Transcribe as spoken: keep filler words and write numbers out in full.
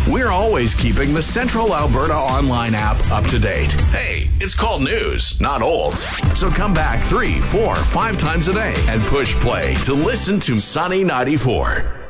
We're always keeping the Central Alberta Online app up to date. Hey, it's called news, not old. So come back three, four, five times a day and push play to listen to Sunny ninety-four.